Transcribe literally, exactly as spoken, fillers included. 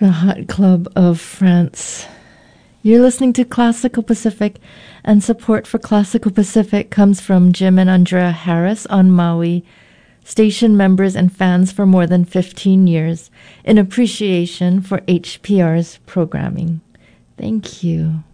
The Hot Club of France. You're listening to Classical Pacific, and support for Classical Pacific comes from Jim and Andrea Harris on Maui, station members and fans for more than fifteen years, in appreciation for H P R's programming. Thank you.